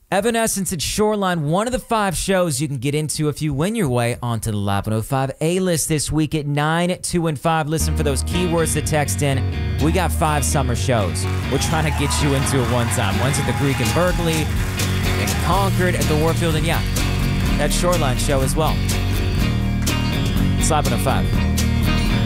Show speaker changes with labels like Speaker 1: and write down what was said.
Speaker 1: Evanescence and Shoreline, one of the 5 shows you can get into if you win your way onto the Live 105 A-list this week at 9, 2, and 5. Listen for those keywords to text in. We got 5 summer shows. We're trying to get you into it one time. One's at the Greek in Berkeley, in Concord, at the Warfield, and yeah, that Shoreline show as well. It's Live 105.